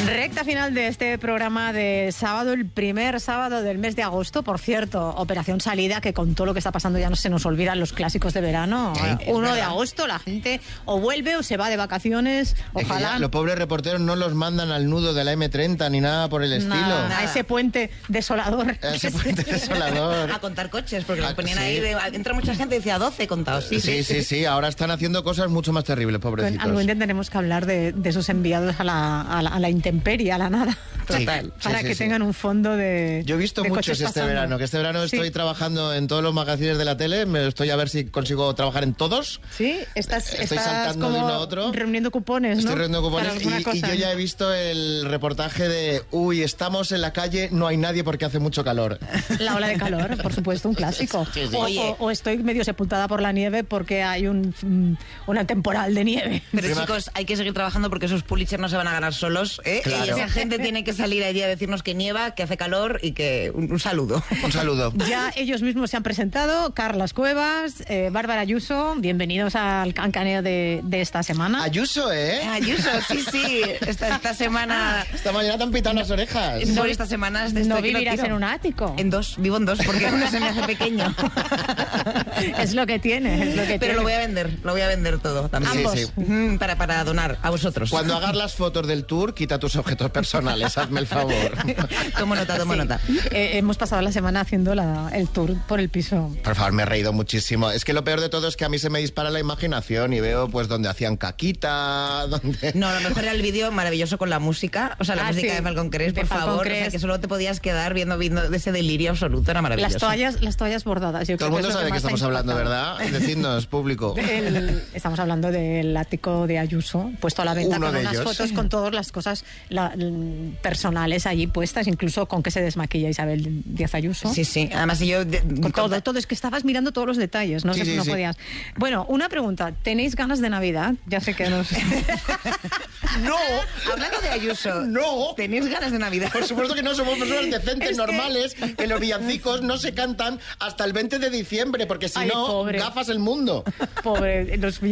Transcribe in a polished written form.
Recta final de este programa de sábado, el primer sábado del mes de agosto. Por cierto, operación salida, que con todo lo que está pasando ya no se nos olvidan los clásicos de verano. 1 de agosto la gente o vuelve o se va de vacaciones. Ojalá. Los pobres reporteros no los mandan al nudo de la M30 ni nada por el estilo. A ese puente desolador. A contar coches, porque lo ponían ahí. Entra mucha gente y decía 12 contados. Sí. Ahora están haciendo cosas mucho más terribles, pobrecitos. Algún día tenemos que hablar de esos enviados a la intemperie, a la nada. Total. Para que tengan un fondo de. Yo he visto muchos este verano, estoy trabajando en todos los magazines de la tele, estoy a ver si consigo trabajar en todos. Sí, estás saltando como de uno a otro. Reuniendo cupones, ¿no? Estoy reuniendo cupones y yo ya he visto el reportaje de estamos en la calle, no hay nadie porque hace mucho calor. La ola de calor, por supuesto, un clásico. Sí. O estoy medio sepultada por la nieve porque hay una temporal de nieve. Pero chicos, hay que seguir trabajando porque esos Pulitzer no se van a ganar solos, ¿eh? Claro. Y esa gente tiene que salir allí a decirnos que nieva, que hace calor y que un saludo. Un saludo. Ya ellos mismos se han presentado. Carlas Cuevas, Bárbara Ayuso, bienvenidos al cancaneo de esta semana. Ayuso, Ayuso, sí. Esta semana... Esta mañana te han pitado las orejas. No, esta semana... No vivirás en un ático. Vivo en dos, porque uno se me hace pequeño. Es lo que tiene, Pero lo voy a vender todo también. Ambos. Sí. Para donar a vosotros. Cuando hagas las fotos del tour, quita tus objetos personales, hazme el favor. Tomo nota. Hemos pasado la semana haciendo el tour por el piso. Por favor, me he reído muchísimo. Es que lo peor de todo es que a mí se me dispara la imaginación y veo pues donde hacían caquita, donde... No, lo mejor era el vídeo maravilloso con la música, o sea, la música de Falcon Crest, por favor, o sea, que solo te podías quedar viendo de ese delirio absoluto, era maravilloso. Las toallas bordadas. Todo el mundo sabe de qué estamos hablando, ¿verdad? Decidnos, público. Estamos hablando del ático de Ayuso, puesto a la venta, con unas fotos con todas las cosas personales allí puestas, incluso con que se desmaquilla Isabel Díaz Ayuso. Sí. Además, yo... Con todo. Es que estabas mirando todos los detalles, no podías. Bueno, una pregunta. ¿Tenéis ganas de Navidad? Ya sé que no sé. ¡No! Hablando de Ayuso, ¡no! ¿tenéis ganas de Navidad? Por supuesto que no, somos personas decentes, normales, que los villancicos no se cantan hasta el 20 de diciembre, porque si no, pobre. gafas el mundo. Pobre, los